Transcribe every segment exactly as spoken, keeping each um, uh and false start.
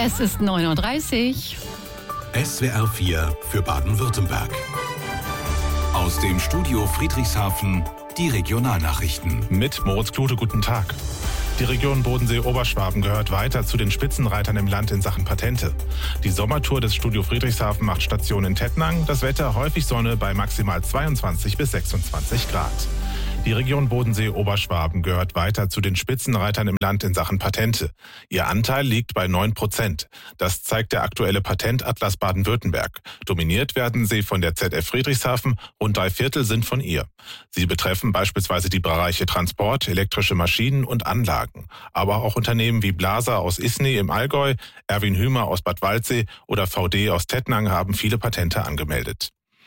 Es ist neun Uhr dreißig. S W R vier für Baden-Württemberg. Aus dem Studio Friedrichshafen die Regionalnachrichten. Mit Moritz Klute, guten Tag. Die Region Bodensee-Oberschwaben gehört weiter zu den Spitzenreitern im Land in Sachen Patente. Die Sommertour des Studio Friedrichshafen macht Station in Tettnang. Das Wetter häufig Sonne bei maximal zweiundzwanzig bis sechsundzwanzig Grad. Die Region Bodensee-Oberschwaben gehört weiter zu den Spitzenreitern im Land in Sachen Patente. Ihr Anteil liegt bei neun Prozent. Das zeigt der aktuelle Patentatlas Baden-Württemberg. Dominiert werden sie von der Z F Friedrichshafen, rund drei Viertel sind von ihr. Sie betreffen beispielsweise die Bereiche Transport, elektrische Maschinen und Anlagen. Aber auch Unternehmen wie Blaser aus Isny im Allgäu, Erwin Hümer aus Bad Waldsee oder V D aus Tettnang haben viele Patente angemeldet.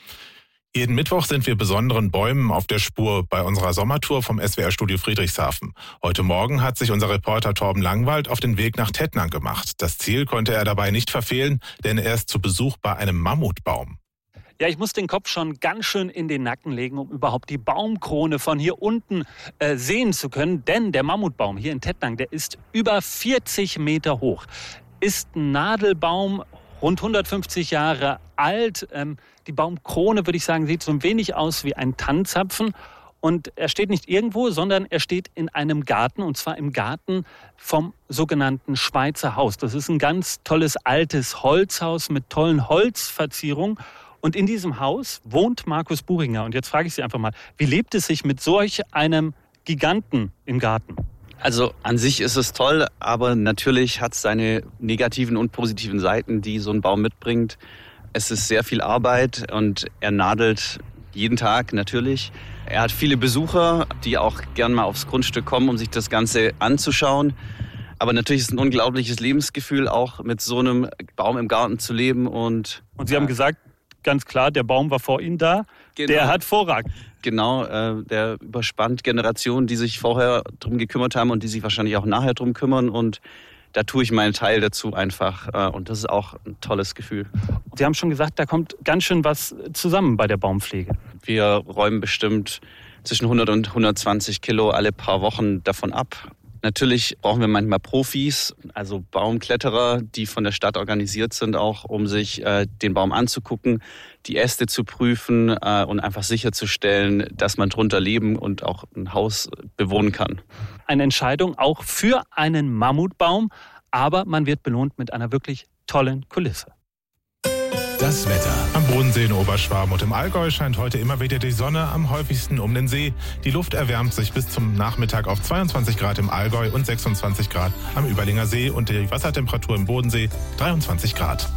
Jeden Mittwoch sind wir besonderen Bäumen auf der Spur bei unserer Sommertour vom S W R-Studio Friedrichshafen. Heute Morgen hat sich unser Reporter Torben Langwald auf den Weg nach Tettnang gemacht. Das Ziel konnte er dabei nicht verfehlen, denn er ist zu Besuch bei einem Mammutbaum. Ja, ich muss den Kopf schon ganz schön in den Nacken legen, um überhaupt die Baumkrone von hier unten äh, sehen zu können. Denn der Mammutbaum hier in Tettnang, der ist über vierzig Meter hoch. Ist ein Nadelbaum, rund hundertfünfzig Jahre alt. Ähm, die Baumkrone, würde ich sagen, sieht so ein wenig aus wie ein Tannenzapfen. Und er steht nicht irgendwo, sondern er steht in einem Garten. Und zwar im Garten vom sogenannten Schweizer Haus. Das ist ein ganz tolles altes Holzhaus mit tollen Holzverzierungen. Und in diesem Haus wohnt Markus Buchinger. Und jetzt frage ich Sie einfach mal, wie lebt es sich mit solch einem Giganten im Garten? Also an sich ist es toll, aber natürlich hat es seine negativen und positiven Seiten, die so ein Baum mitbringt. Es ist sehr viel Arbeit und er nadelt jeden Tag natürlich. Er hat viele Besucher, die auch gern mal aufs Grundstück kommen, um sich das Ganze anzuschauen. Aber natürlich ist es ein unglaubliches Lebensgefühl, auch mit so einem Baum im Garten zu leben. Und, und Sie haben gesagt, ganz klar, der Baum war vor Ihnen da, genau. Der hat Vorrang. Genau, äh, der überspannt Generationen, die sich vorher drum gekümmert haben und die sich wahrscheinlich auch nachher drum kümmern. Und da tue ich meinen Teil dazu einfach. Äh, und das ist auch ein tolles Gefühl. Sie haben schon gesagt, da kommt ganz schön was zusammen bei der Baumpflege. Wir räumen bestimmt zwischen hundert und hundertzwanzig Kilo alle paar Wochen davon ab. Natürlich brauchen wir manchmal Profis, also Baumkletterer, die von der Stadt organisiert sind, auch um sich äh, den Baum anzugucken, die Äste zu prüfen äh, und einfach sicherzustellen, dass man drunter leben und auch ein Haus bewohnen kann. Eine Entscheidung auch für einen Mammutbaum, aber man wird belohnt mit einer wirklich tollen Kulisse. Das Wetter. Am Bodensee in Oberschwaben und im Allgäu scheint heute immer wieder die Sonne, am häufigsten um den See. Die Luft erwärmt sich bis zum Nachmittag auf zweiundzwanzig Grad im Allgäu und sechsundzwanzig Grad am Überlinger See und die Wassertemperatur im Bodensee dreiundzwanzig Grad.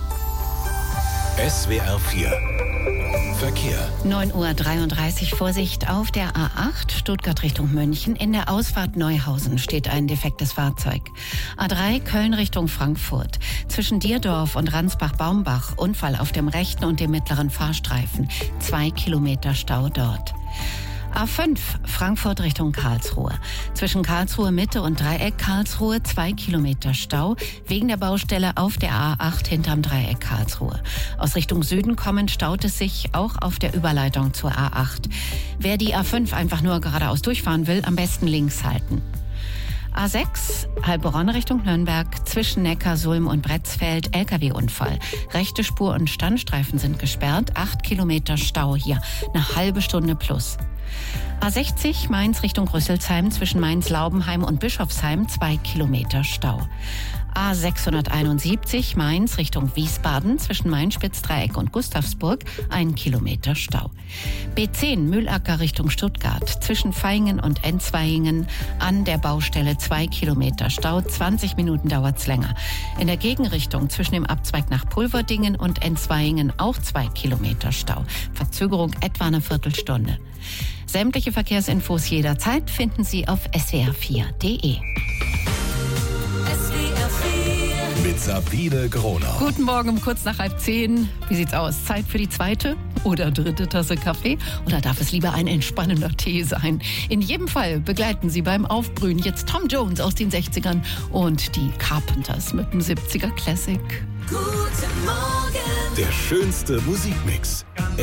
S W R vier Verkehr. neun Uhr dreiunddreißig, Vorsicht auf der A acht, Stuttgart Richtung München. In der Ausfahrt Neuhausen steht ein defektes Fahrzeug. A drei, Köln Richtung Frankfurt. Zwischen Dierdorf und Ransbach-Baumbach, Unfall auf dem rechten und dem mittleren Fahrstreifen. Zwei Kilometer Stau dort. A fünf, Frankfurt Richtung Karlsruhe. Zwischen Karlsruhe Mitte und Dreieck Karlsruhe zwei Kilometer Stau wegen der Baustelle auf der A acht hinterm Dreieck Karlsruhe. Aus Richtung Süden kommend staut es sich auch auf der Überleitung zur A acht. Wer die A fünf einfach nur geradeaus durchfahren will, am besten links halten. A sechs, Heilbronn Richtung Nürnberg, zwischen Neckarsulm und Bretzfeld, L K W-Unfall. Rechte Spur und Standstreifen sind gesperrt, acht Kilometer Stau hier, eine halbe Stunde plus. A sechzig, Mainz Richtung Rüsselsheim, zwischen Mainz-Laubenheim und Bischofsheim, zwei Kilometer Stau. A sechshunderteinundsiebzig, Mainz Richtung Wiesbaden, zwischen Main-Spitzdreieck und Gustavsburg, ein Kilometer Stau. B zehn, Mühlacker Richtung Stuttgart, zwischen Vaihingen und Enzweihingen, an der Baustelle zwei Kilometer Stau, zwanzig Minuten dauert's länger. In der Gegenrichtung zwischen dem Abzweig nach Pulverdingen und Enzweihingen auch zwei Kilometer Stau. Verzögerung etwa eine Viertelstunde. Sämtliche Verkehrsinfos jederzeit finden Sie auf S W R vier Punkt de. Mit Sabine Gronau. Guten Morgen um kurz nach halb zehn. Wie sieht's aus? Zeit für die zweite oder dritte Tasse Kaffee? Oder darf es lieber ein entspannender Tee sein? In jedem Fall begleiten Sie beim Aufbrühen jetzt Tom Jones aus den sechzigern und die Carpenters mit dem siebziger Classic. Guten Morgen. Der schönste Musikmix.